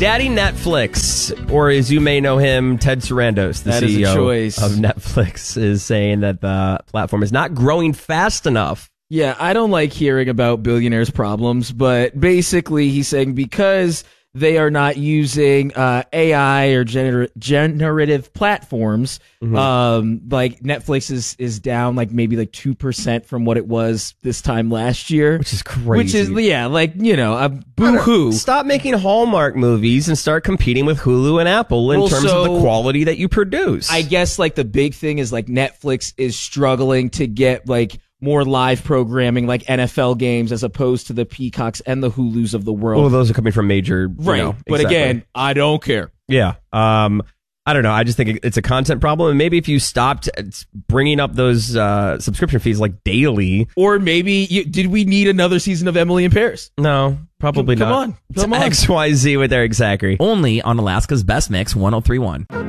Daddy Netflix, or as you may know him, Ted Sarandos, the CEO of Netflix, is saying that the platform is not growing fast enough. Yeah, I don't like hearing about billionaires' problems, but basically he's saying because they are not using AI or generative platforms, like Netflix is down like maybe like 2% from what it was this time last year. Which is crazy. Which is, yeah, like, you know, a boo-hoo. Stop making Hallmark movies and start competing with Hulu and Apple in terms of the quality that you produce. I guess like the big thing is like Netflix is struggling to get like more live programming like NFL games as opposed to the Peacocks and the Hulus of the world. Well, those are coming from major, right? You know, but again, I don't care. Yeah. I don't know. I just think it's a content problem. And maybe if you stopped bringing up those subscription fees like daily. Or maybe, did we need another season of Emily in Paris? No, probably not. Come on. XYZ with Eric Zachary. Only on Alaska's Best Mix 103.1.